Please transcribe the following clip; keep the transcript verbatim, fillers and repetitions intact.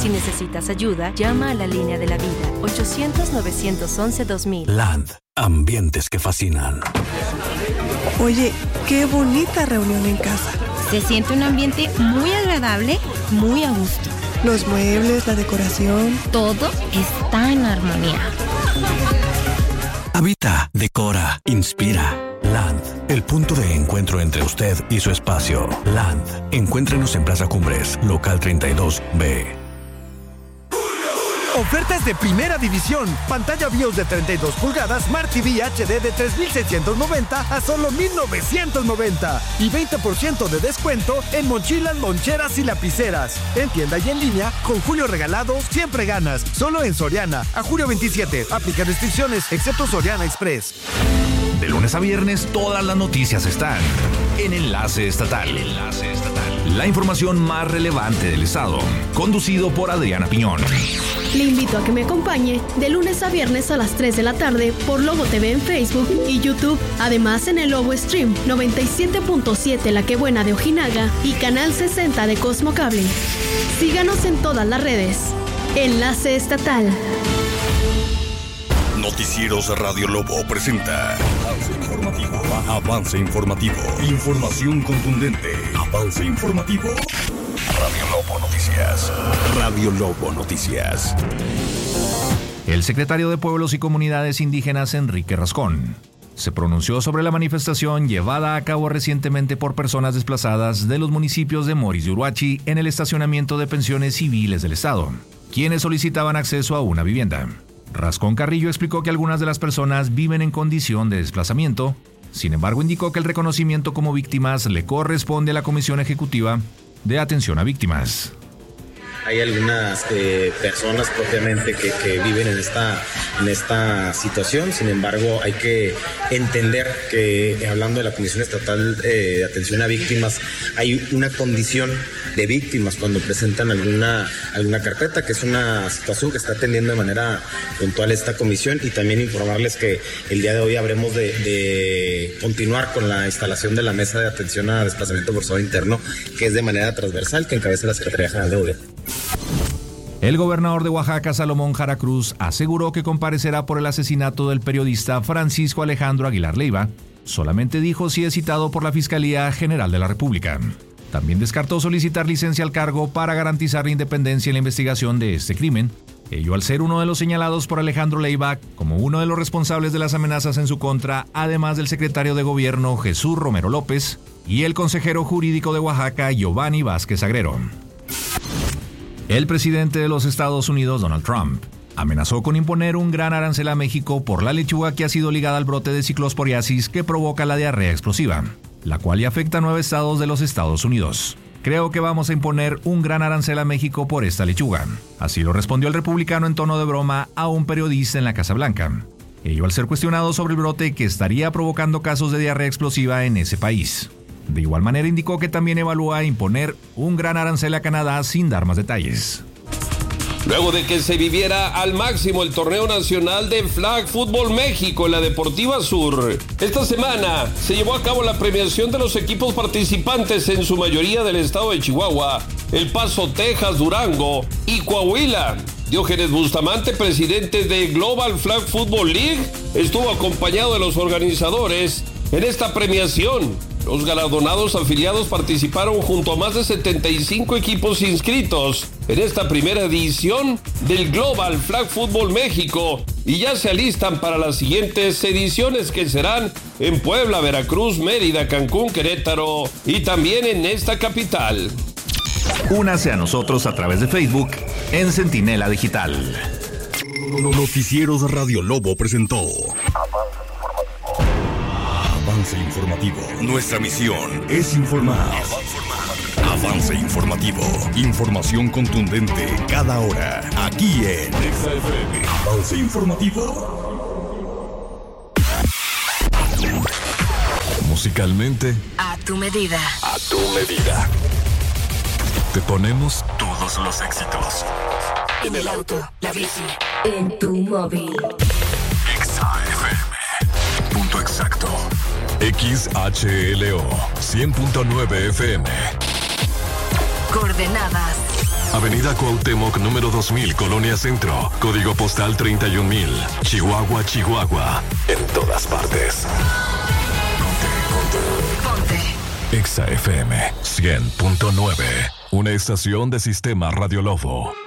Si necesitas ayuda, llama a la línea de la vida, ochocientos, novecientos once, dos mil. Land, ambientes que fascinan. Oye, qué bonita reunión en casa. Se siente un ambiente muy agradable, muy a gusto. Los muebles, la decoración. Todo está en armonía. Habita, decora, inspira. Land, el punto de encuentro entre usted y su espacio. Land, encuéntrenos en Plaza Cumbres, local treinta y dos B. Ofertas de primera división. Pantalla BIOS de treinta y dos pulgadas, Smart T V H D de tres mil seiscientos noventa a solo mil novecientos noventa. Y veinte por ciento de descuento en mochilas, loncheras y lapiceras. En tienda y en línea, con Julio Regalado, siempre ganas. Solo en Soriana. A julio veintisiete. Aplica restricciones, excepto Soriana Express. De lunes a viernes, todas las noticias están en Enlace Estatal. Enlace Estatal. La información más relevante del estado. Conducido por Adriana Piñón. Le invito a que me acompañe de lunes a viernes a las tres de la tarde por Lobo T V en Facebook y YouTube. Además en el Lobo Stream noventa y siete punto siete La Que Buena de Ojinaga y Canal sesenta de Cosmo Cable. Síganos en todas las redes. Enlace Estatal. Noticieros Radio Lobo presenta Avance Informativo. Avance Informativo. Información contundente. Avance Informativo. Radio Lobo Noticias. Radio Lobo Noticias. El secretario de Pueblos y Comunidades Indígenas, Enrique Rascón, se pronunció sobre la manifestación llevada a cabo recientemente por personas desplazadas de los municipios de Moris y Uruachi en el estacionamiento de pensiones civiles del estado, quienes solicitaban acceso a una vivienda. Rascón Carrillo explicó que algunas de las personas viven en condición de desplazamiento. Sin embargo, indicó que el reconocimiento como víctimas le corresponde a la Comisión Ejecutiva de Atención a Víctimas. Hay algunas eh, personas propiamente que, que viven en esta, en esta situación. Sin embargo, hay que entender que, hablando de la Comisión Estatal eh, de Atención a Víctimas, hay una condición de víctimas cuando presentan alguna, alguna carpeta, que es una situación que está atendiendo de manera puntual esta comisión, y también informarles que el día de hoy habremos de, de continuar con la instalación de la Mesa de Atención a Desplazamiento Forzado Interno, que es de manera transversal, que encabeza la Secretaría General de Gobierno. El gobernador de Oaxaca, Salomón Jara Cruz, aseguró que comparecerá por el asesinato del periodista Francisco Alejandro Aguilar Leiva. Solamente dijo si es citado por la Fiscalía General de la República. También descartó solicitar licencia al cargo para garantizar la independencia en la investigación de este crimen, ello al ser uno de los señalados por Alejandro Leiva como uno de los responsables de las amenazas en su contra, además del secretario de Gobierno Jesús Romero López y el consejero jurídico de Oaxaca, Giovanni Vázquez Agrero. El presidente de los Estados Unidos, Donald Trump, amenazó con imponer un gran arancel a México por la lechuga que ha sido ligada al brote de ciclosporiasis que provoca la diarrea explosiva, la cual ya afecta a nueve estados de los Estados Unidos. Creo que vamos a imponer un gran arancel a México por esta lechuga. Así lo respondió el republicano en tono de broma a un periodista en la Casa Blanca. Ello al ser cuestionado sobre el brote que estaría provocando casos de diarrea explosiva en ese país. De igual manera indicó que también evalúa imponer un gran arancel a Canadá sin dar más detalles. Luego de que se viviera al máximo el torneo nacional de Flag Fútbol México en la Deportiva Sur, esta semana se llevó a cabo la premiación de los equipos participantes, en su mayoría del estado de Chihuahua, El Paso, Texas, Durango y Coahuila. Diógenes Bustamante, presidente de Global Flag Football League, estuvo acompañado de los organizadores en esta premiación. Los galardonados afiliados participaron junto a más de setenta y cinco equipos inscritos en esta primera edición del Global Flag Football México, y ya se alistan para las siguientes ediciones, que serán en Puebla, Veracruz, Mérida, Cancún, Querétaro y también en esta capital. Únase a nosotros a través de Facebook en Centinela Digital. Noticieros Radio Lobo presentó Avance Informativo. Nuestra misión es informar. Avance Informativo. Información contundente cada hora. Aquí en Exa F M. Avance Informativo. Musicalmente, A tu medida. a tu medida. Te ponemos todos los éxitos. En el auto, la bici, en tu móvil. Exa F M. Punto exacto. X H L O cien punto nueve F M. Coordenadas. Avenida Cuauhtémoc, número dos mil, Colonia Centro. Código postal treinta y un mil. Chihuahua, Chihuahua. En todas partes. Ponte, ponte. Exa F M cien punto nueve. Una estación de Sistema Radio Lobo.